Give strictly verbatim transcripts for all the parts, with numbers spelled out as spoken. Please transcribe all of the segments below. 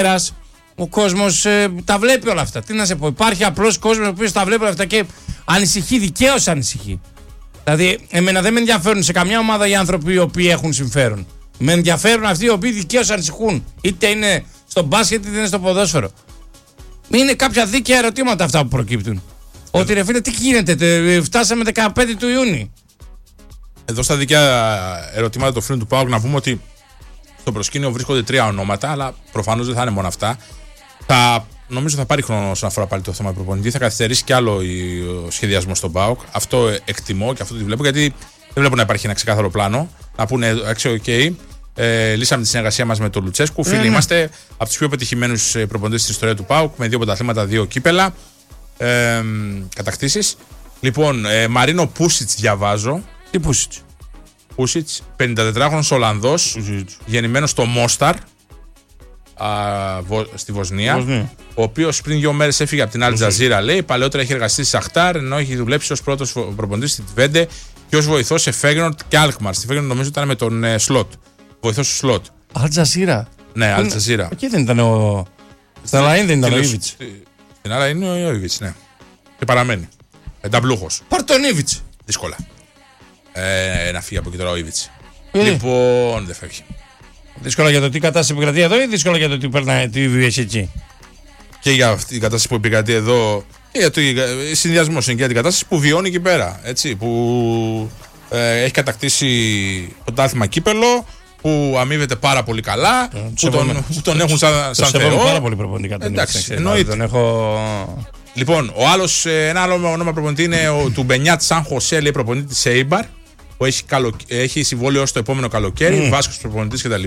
ο κόσμος ε, τα βλέπει όλα αυτά. Τι να σε πω, υπάρχει απλός κόσμος ο οποίος τα βλέπει όλα αυτά και ανησυχεί, δικαίως ανησυχεί. Δηλαδή, εμένα δεν με ενδιαφέρουν σε καμιά ομάδα οι άνθρωποι οι οποίοι έχουν συμφέρον. Με ενδιαφέρουν αυτοί οι οποίοι δικαίως ανησυχούν. Είτε είναι στο μπάσκετ είτε είναι στο ποδόσφαιρο. Είναι κάποια δίκαια ερωτήματα αυτά που προκύπτουν. Ε, Ότι ρε φίλε, τι γίνεται, τε, φτάσαμε δεκαπέντε του Ιούνιου. Εδώ στα δίκαια ερωτήματα του φίλου του ΠΑΟΚ να πούμε ότι στο προσκήνιο βρίσκονται τρία ονόματα, αλλά προφανώς δεν θα είναι μόνο αυτά. Θα, νομίζω θα πάρει χρόνο όσον αφορά πάλι το θέμα του προπονητή. Θα καθυστερήσει κι άλλο ο σχεδιασμός στον ΠΑΟΚ. Αυτό εκτιμώ και αυτό το βλέπω, γιατί δεν βλέπω να υπάρχει ένα ξεκάθαρο πλάνο. Να πούνε, εντάξει, οκ, okay, ε, λύσαμε τη συνεργασία μας με τον Λουτσέσκου. Φίλοι, mm. είμαστε από τους πιο πετυχημένους προπονητές στην ιστορία του ΠΑΟΚ, με δύο πρωταθλήματα, δύο κύπελα. Ε, κατακτήσεις. Λοιπόν, ε, Μαρίνο Πούσιτς διαβάζω. Τι Πούσιτς? Πούσιτς, πενηντατετράχρονος Ολλανδός, γεννημένος στο Μόσταρ, α, βο, στη Βοσνία, Βοσνία, ο οποίος πριν δύο μέρες έφυγε από την Αλ Τζαζίρα, λέει. Παλαιότερα έχει εργαστεί στη Σαχτάρ, ενώ έχει δουλέψει ως πρώτος προπονητής στη Τβέντε και ως βοηθός σε Φέγγενορντ και Αλκμαρ. Στη Φέγγενορντ νομίζω ήταν με τον ε, Σλότ. Βοηθός του Σλότ. Αλ Τζαζίρα. Ναι, Αλ Τζαζίρα. Εκεί δεν ήταν ο. Στην Αλαΐν δεν ήταν ο Ήβιτς. Στην Αλαΐν είναι ο Ήβιτς, ναι. Και παραμένει. Ενταμπλούχος. Πάρ' τον Ήβιτς. Δύσκολα. Ε, να φύγει από εκεί τώρα ο Ήβιτς. Ε. Λοιπόν, δεν φεύγει. Δύσκολα για το τι κατάσταση επικρατεί εδώ ή δύσκολα για το τι περνάει, τι βιβλίες εκεί? Και για αυτή την κατάσταση που επικρατεί εδώ, και για το συνδυασμό είναι και για την κατάσταση που βιώνει εκεί πέρα. Έτσι, που ε, έχει κατακτήσει πρωτάθλημα κύπελο, που αμείβεται πάρα πολύ καλά, ε, που, τον, που τον έχουν σαν, σαν θεό. Πάρα πολύ προπονητικά τον Εντάξει, εννοείται. Τον έχω... Λοιπόν, ο άλλος, ένα άλλο όνομα προπονητή είναι ο του Μπενιάτ Σαν Χωσέ, λέει, προπονητή της Έιμπαρ, που έχει, καλο, έχει συμβόλαιο ως το επόμενο καλοκαίρι, mm. Βάσκος προπονητής κτλ.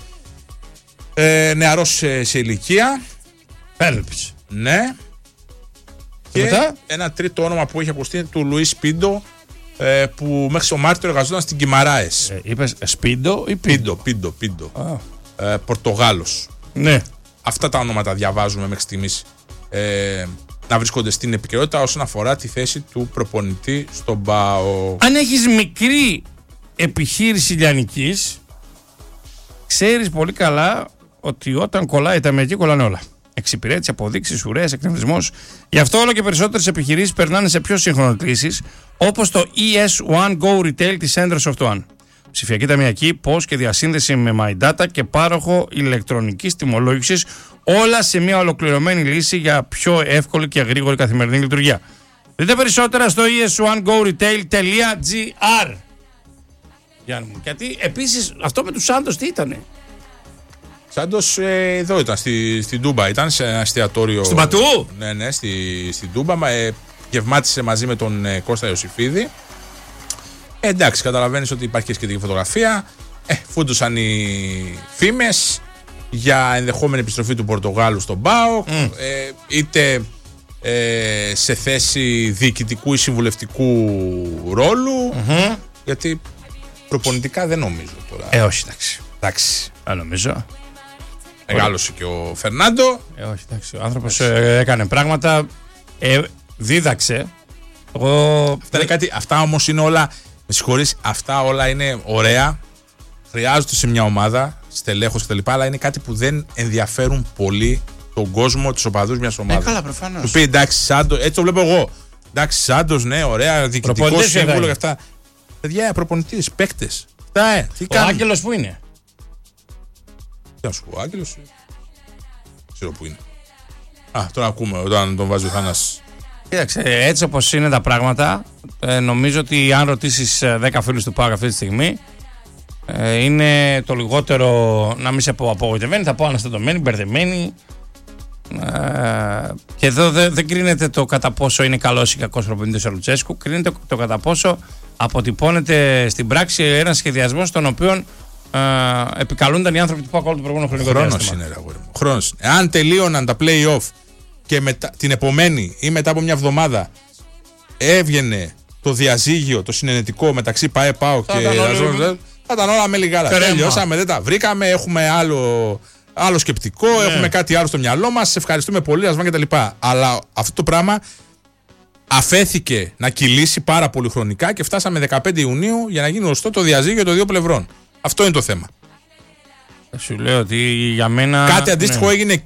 Ε, νεαρός σε, σε ηλικία. Έλπης. Ναι. Και, και μετά ένα τρίτο όνομα που έχει ακουστεί είναι του Λουίς Πίντο, ε, που μέχρι το Μάρτιο εργαζόταν στην Κιμαράες. Ε, είπες Σπίντο ή Πίντο? Πίντο, Πίντο. Ah. Ε, Πορτογάλος. Ναι. Αυτά τα ονόματα διαβάζουμε μέχρι στιγμής ε, να βρίσκονται στην επικαιρότητα όσον αφορά τη θέση του προπονητή στον ΠΑΟΚ. Αν έχεις μικρή επιχείρηση λιανικής, ξέρεις πολύ καλά ότι όταν κολλάει τα μερική κολλάνε όλα. Εξυπηρέτηση, αποδείξεις, ουρές, εκνευρισμός. Γι' αυτό όλο και περισσότερες επιχειρήσεις περνάνε σε πιο σύγχρονες λύσεις, όπως το ι ες One Go Retail της Endress Soft One. Ψηφιακή ταμιακή, πώς και διασύνδεση με My Data και πάροχο ηλεκτρονικής τιμολόγησης, όλα σε μια ολοκληρωμένη λύση για πιο εύκολη και γρήγορη καθημερινή λειτουργία. Δείτε περισσότερα στο ι ες one go retail dot τζι άρ. Γιατί επίσης αυτό με τους Σάντος τι ήτανε? Σάντος ε, εδώ ήταν, στη, στην Τούμπα ήταν, σε ένα εστιατόριο. Στην Πατού? Ναι, ναι, στη, στην Τούμπα. Ε, γευμάτισε μαζί με τον ε, Κώστα Ιωσήφιδη. Ε, εντάξει, καταλαβαίνεις ότι υπάρχει και σχετική φωτογραφία. Ε, φούντουσαν οι φήμες για ενδεχόμενη επιστροφή του Πορτογάλου στον ΠΑΟΚ, mm. ε, είτε ε, σε θέση διοικητικού ή συμβουλευτικού ρόλου, mm-hmm. γιατί προπονητικά δεν νομίζω τώρα. Ε, όχι, εντάξει. Εντάξει. Ε, νομίζω. Μεγάλωσε και ο Φερνάντο. Ε, όχι, εντάξει. Ο άνθρωπος ε, έκανε πράγματα, ε, δίδαξε. Εγώ... Αυτά, είναι κάτι, αυτά όμως είναι όλα, με συγχωρείς, αυτά όλα είναι ωραία. Χρειάζονται σε μια ομάδα, στελέχος κτλ. Αλλά είναι κάτι που δεν ενδιαφέρουν πολύ τον κόσμο, τους οπαδούς μιας ομάδας. Ε, καλά, προφανώς. Του πει εντάξει, Σάντος, έτσι το βλέπω εγώ. Εντάξει, Σάντος, ναι, ωραία, διοικητικό σύμβουλο και αυτά. Παιδιά, προπονητής, παίκτες. Αυτά, ε, τι ο Άγγελος που είναι? Τι να σου πω, ο Άγγελος. Ξέρω που είναι. Α, τον ακούμε όταν τον βάζει ο Χάνας. Κοίταξε, έτσι όπως είναι τα πράγματα, ε, νομίζω ότι αν ρωτήσεις δέκα φίλους του ΠΑΟΚ αυτή τη στιγμή, ε, είναι το λιγότερο, να μην σε πω απογοητευμένοι, θα πω αναστατωμένοι, μπερδεμένοι. Ε, και εδώ δεν δε κρίνεται το κατά πόσο είναι καλός ή κακός προπονητής ο Λουτσέσκου, κρίνεται το κατά πόσο αποτυπώνεται στην πράξη ένας σχεδιασμός στον οποίο ε, επικαλούνταν οι άνθρωποι του ΠΑΟΚ όλο το προηγούμενο χρονικό διάστημα. Χρόνος είναι, αγόρι μου. Χρόνος. Εάν τελείωναν τα play-off και μετά, την επομένη ή μετά από μια εβδομάδα έβγαινε το διαζύγιο, το συνενετικό μεταξύ ΠΑΕ, ΠΑΟΚ και Αζόρ, θα ήταν όλα με λιγάρα. Τελειώσαμε, δεν τα βρήκαμε, έχουμε άλλο, άλλο σκεπτικό, ναι. Έχουμε κάτι άλλο στο μυαλό μας, σε ευχαριστούμε πολύ, ας και τα λοιπά. Αλλά αυτό το πράγμα αφέθηκε να κυλήσει πάρα πολύ χρονικά και φτάσαμε δεκαπέντε Ιουνίου για να γίνει γνωστό το διαζύγιο των δύο πλευρών. Αυτό είναι το θέμα. Σου λέω ότι για μένα. Κάτι αντίστοιχο ναι. έγινε